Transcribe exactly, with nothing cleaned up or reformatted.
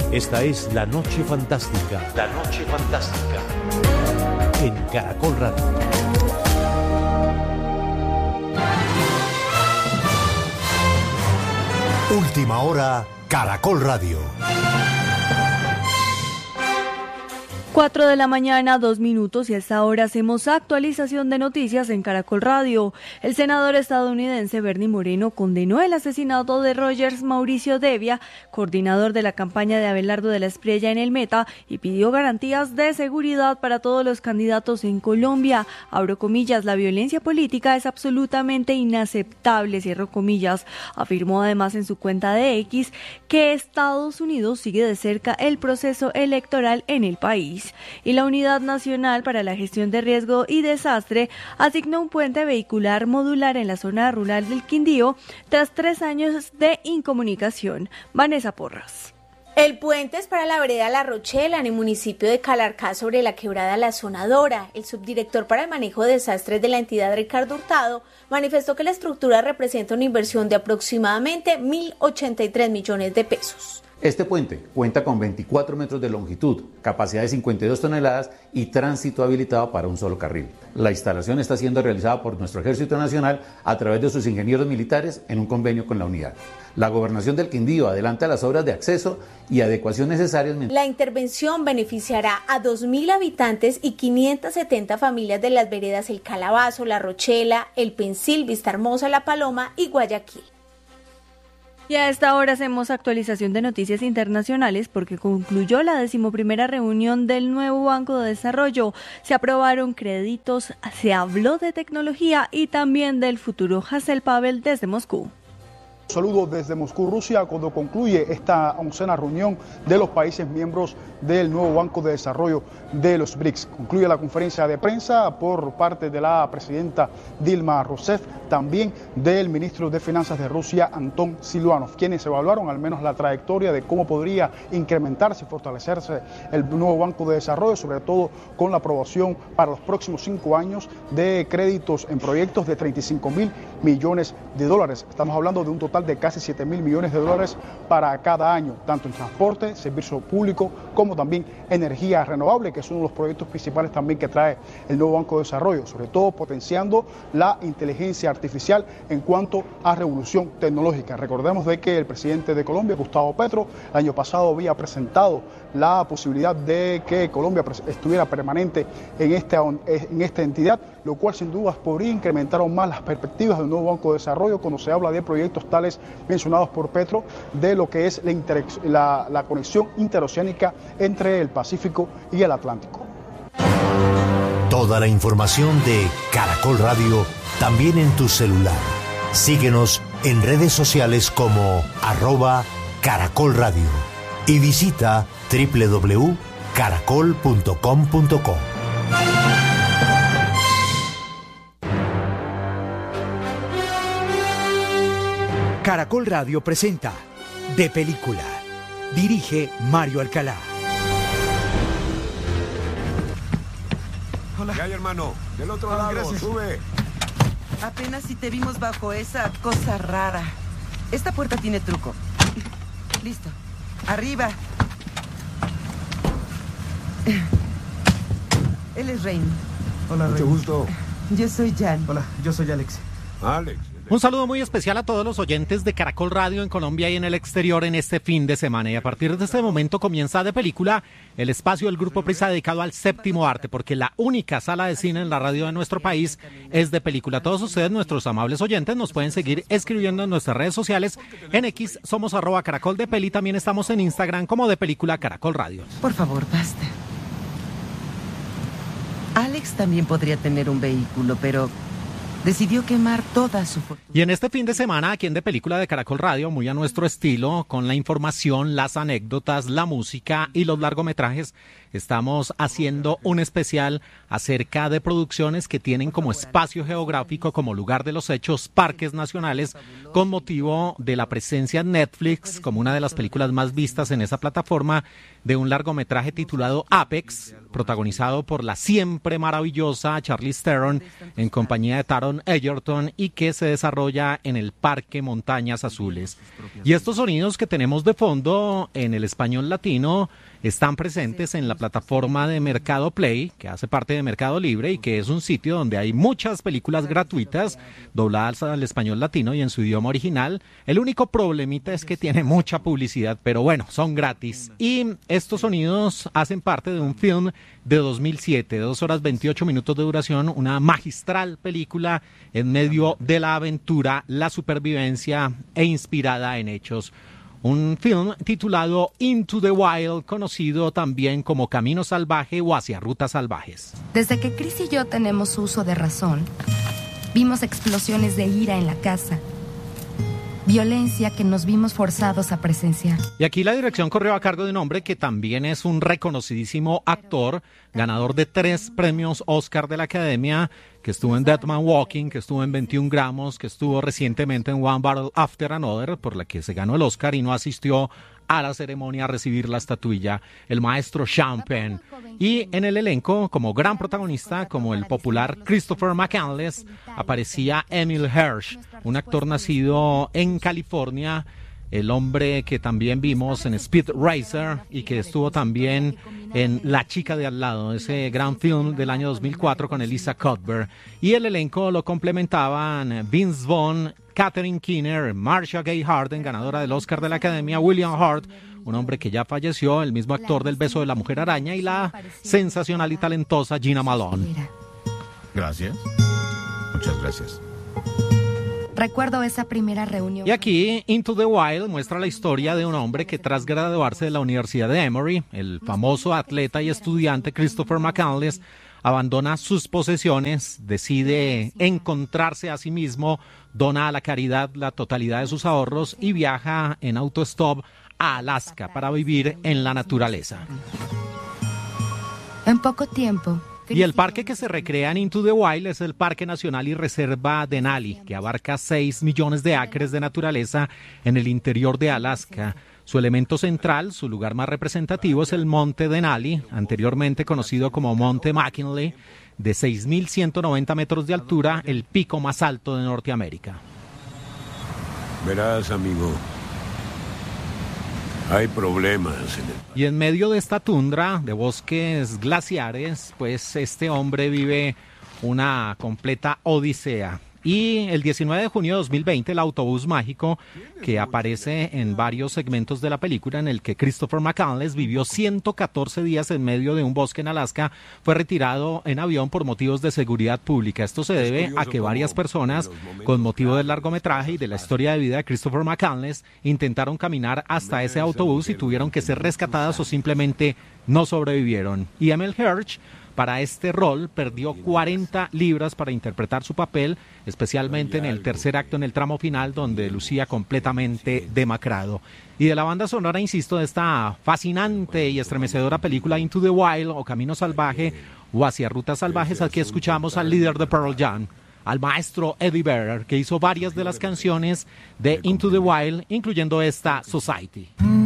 Esta es La Noche Fantástica. La Noche Fantástica. En Caracol Radio. Última hora, Caracol Radio. Cuatro de la mañana, dos minutos, y a esta hora hacemos actualización de noticias en Caracol Radio. El senador estadounidense Bernie Moreno condenó el asesinato de Rogers Mauricio Devia, coordinador de la campaña de Abelardo de la Espriella en el Meta, y pidió garantías de seguridad para todos los candidatos en Colombia. Abro comillas, la violencia política es absolutamente inaceptable, cierro comillas. Afirmó además en su cuenta de X que Estados Unidos sigue de cerca el proceso electoral en el país. Y la Unidad Nacional para la Gestión de Riesgo y Desastre asignó un puente vehicular modular en la zona rural del Quindío tras tres años de incomunicación. Vanessa Porras. El puente es para la vereda La Rochela, en el municipio de Calarcá, sobre la quebrada La Sonadora. El subdirector para el manejo de desastres de la entidad, Ricardo Hurtado, manifestó que la estructura representa una inversión de aproximadamente mil ochenta y tres millones de pesos. Este puente cuenta con veinticuatro metros de longitud, capacidad de cincuenta y dos toneladas y tránsito habilitado para un solo carril. La instalación está siendo realizada por nuestro Ejército Nacional a través de sus ingenieros militares en un convenio con la unidad. La Gobernación del Quindío adelanta las obras de acceso y adecuación necesarias. La intervención beneficiará a dos mil habitantes y quinientas setenta familias de las veredas El Calabazo, La Rochela, El Pensil, Vista Hermosa, La Paloma y Guayaquil. Y a esta hora hacemos actualización de noticias internacionales porque concluyó la decimoprimera reunión del nuevo Banco de Desarrollo. Se aprobaron créditos, se habló de tecnología y también del futuro. Hazel Pavel desde Moscú. Saludos desde Moscú, Rusia, cuando concluye esta oncena reunión de los países miembros del nuevo Banco de Desarrollo de los BRICS. Concluye la conferencia de prensa por parte de la presidenta Dilma Rousseff, también del ministro de Finanzas de Rusia, Anton Silvanov, quienes evaluaron al menos la trayectoria de cómo podría incrementarse y fortalecerse el nuevo Banco de Desarrollo, sobre todo con la aprobación para los próximos cinco años de créditos en proyectos de treinta y cinco mil millones de dólares. Estamos hablando de un total de casi siete mil millones de dólares para cada año, tanto en transporte, servicio público, como también energía renovable, que es uno de los proyectos principales también que trae el nuevo Banco de Desarrollo, sobre todo potenciando la inteligencia artificial en cuanto a revolución tecnológica. Recordemos de que el presidente de Colombia, Gustavo Petro, el año pasado había presentado la posibilidad de que Colombia estuviera permanente en esta, en esta entidad, lo cual sin dudas podría incrementar aún más las perspectivas del nuevo Banco de Desarrollo cuando se habla de proyectos tales mencionados por Petro, de lo que es la, inter, la, la conexión interoceánica entre el Pacífico y el Atlántico. Toda la información de Caracol Radio también en tu celular. Síguenos en redes sociales como arroba Caracol Radio y visita doble u doble u doble u punto caracol punto com punto co. Caracol Radio presenta De Película. Dirige Mario Alcalá. Hola. ¿Qué hay, hermano? Del otro lado, gracias. Sube. Apenas si te vimos bajo esa cosa rara. Esta puerta tiene truco. Listo. Arriba. Él es Rain. Hola, Rain. Mucho gusto. Yo soy Jan. Hola, yo soy Alex. Alex. Un saludo muy especial a todos los oyentes de Caracol Radio en Colombia y en el exterior en este fin de semana. Y a partir de este momento comienza De Película, el espacio del Grupo Prisa dedicado al séptimo arte, porque la única sala de cine en la radio de nuestro país es De Película. Todos ustedes, nuestros amables oyentes, nos pueden seguir escribiendo en nuestras redes sociales. En X somos arroba Caracol de Peli, también estamos en Instagram como De Película Caracol Radio. Por favor, basta. Alex también podría tener un vehículo, pero decidió quemar toda su... Y en este fin de semana, aquí en De Película de Caracol Radio, muy a nuestro estilo, con la información, las anécdotas, la música y los largometrajes, estamos haciendo un especial acerca de producciones que tienen como espacio geográfico, como lugar de los hechos, parques nacionales, con motivo de la presencia en Netflix, como una de las películas más vistas en esa plataforma, de un largometraje titulado Apex, protagonizado por la siempre maravillosa Charlize Theron en compañía de Taron Egerton y que se desarrolla en el Parque Montañas Azules. Y estos sonidos que tenemos de fondo en el español latino están presentes en la plataforma de Mercado Play, que hace parte de Mercado Libre y que es un sitio donde hay muchas películas gratuitas dobladas al español latino y en su idioma original. El único problemita es que tiene mucha publicidad, pero bueno, son gratis. Y estos sonidos hacen parte de un film de dos mil siete, de dos horas veintiocho minutos de duración, una magistral película en medio de la aventura, la supervivencia e inspirada en hechos. Un film titulado Into the Wild, conocido también como Camino Salvaje o Hacia Rutas Salvajes. Desde que Chris y yo tenemos uso de razón, vimos explosiones de ira en la casa. Violencia que nos vimos forzados a presenciar. Y aquí la dirección corrió a cargo de un hombre que también es un reconocidísimo actor, ganador de tres premios Oscar de la Academia, que estuvo en Dead Man Walking, que estuvo en veintiún gramos, que estuvo recientemente en One Battle After Another, por la que se ganó el Oscar y no asistió a la ceremonia a recibir la estatuilla, el maestro Sean Penn. Y en el elenco, como gran protagonista, como el popular Christopher McCandless, aparecía Emil Hirsch, un actor nacido en California, el hombre que también vimos en Speed Racer y que estuvo también en La chica de al lado, ese gran film del año dos mil cuatro con Elisa Cuthbert. Y el elenco lo complementaban Vince Vaughn, Catherine Keener, Marcia Gay Harden, ganadora del Oscar de la Academia, William Hurt, un hombre que ya falleció, el mismo actor del Beso de la Mujer Araña, y la sensacional y talentosa Gina Malone. Gracias. Muchas gracias. Recuerdo esa primera reunión. Y aquí, Into the Wild muestra la historia de un hombre que tras graduarse de la Universidad de Emory, el famoso atleta y estudiante Christopher McCandless, abandona sus posesiones, decide encontrarse a sí mismo, dona a la caridad la totalidad de sus ahorros y viaja en autostop a Alaska para vivir en la naturaleza. En poco tiempo. Y el parque que se recrea en Into the Wild es el Parque Nacional y Reserva Denali, que abarca seis millones de acres de naturaleza en el interior de Alaska. Su elemento central, su lugar más representativo, es el Monte Denali, anteriormente conocido como Monte McKinley, de seis mil ciento noventa metros de altura, el pico más alto de Norteamérica. Verás, amigo, hay problemas en el... Y en medio de esta tundra de bosques glaciares, pues este hombre vive una completa odisea. Y el diecinueve de junio de dos mil veinte, el autobús mágico, que aparece en varios segmentos de la película, en el que Christopher McCandless vivió ciento catorce días en medio de un bosque en Alaska, fue retirado en avión por motivos de seguridad pública. Esto se debe a que varias personas, con motivo del largometraje y de la historia de vida de Christopher McCandless, intentaron caminar hasta ese autobús y tuvieron que ser rescatadas o simplemente no sobrevivieron. Y Emil Hirsch, para este rol, perdió cuarenta libras para interpretar su papel, especialmente en el tercer acto, en el tramo final, donde lucía completamente demacrado. Y de la banda sonora, insisto, de esta fascinante y estremecedora película Into the Wild, o Camino Salvaje, o Hacia Rutas Salvajes, aquí escuchamos al líder de Pearl Jam, al maestro Eddie Vedder, que hizo varias de las canciones de Into the Wild, incluyendo esta, Society.